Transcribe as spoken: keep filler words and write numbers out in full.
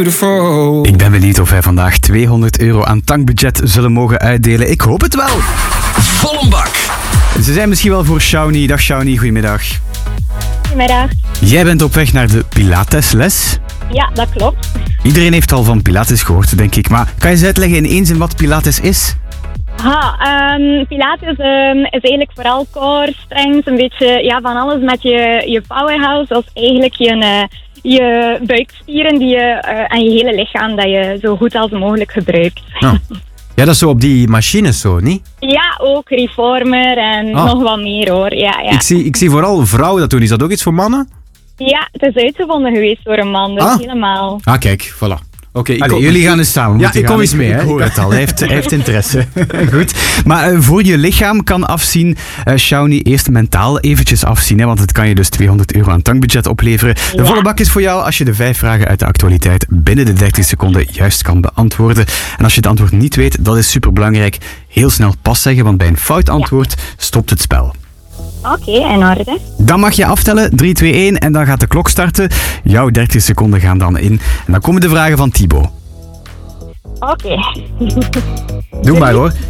Ik ben benieuwd of wij vandaag tweehonderd euro aan tankbudget zullen mogen uitdelen. Ik hoop het wel. Vol een bak. Ze zijn misschien wel voor Shawnee. Dag Shawnee, goedemiddag. Goedemiddag. Jij bent op weg naar de Pilatesles. Ja, dat klopt. Iedereen heeft al van Pilates gehoord, denk ik. Maar kan je eens uitleggen in één zin wat Pilates is? Ha, um, Pilates um, is eigenlijk vooral core, strength, een beetje ja, van alles met je, je powerhouse. Dat is eigenlijk je, uh, je buikspieren die je, uh, en je hele lichaam dat je zo goed als mogelijk gebruikt. Ja. Ja, dat is zo op die machines zo, niet? Ja, ook reformer en Ah. nog wat meer hoor. Ja, ja. Ik zie, ik zie vooral vrouwen dat doen. Is dat ook iets voor mannen? ja, het is uitgevonden geweest door een man, dus Ah. helemaal. Ah, kijk, voilà. Oké, ik Allee, kom- jullie gaan eens samen. Ja, moeten ik gaan. kom eens mee, Ik hè. hoor het al, hij heeft, hij heeft interesse. Goed. Maar uh, voor je lichaam kan afzien, uh, Shawnee, eerst mentaal eventjes afzien. Hè, want het kan je dus tweehonderd euro aan tankbudget opleveren. De Ja. volle bak is voor jou als je de vijf vragen uit de actualiteit binnen de dertig seconden juist kan beantwoorden. En als je het antwoord niet weet, dat is superbelangrijk. Heel snel pas zeggen, want bij een fout antwoord stopt het spel. Oké, in orde. Dan mag je aftellen, drie, twee, één en dan gaat de klok starten. Jouw dertig seconden gaan dan in. En dan komen de vragen van Thibaut. Oké. Doe maar hoor.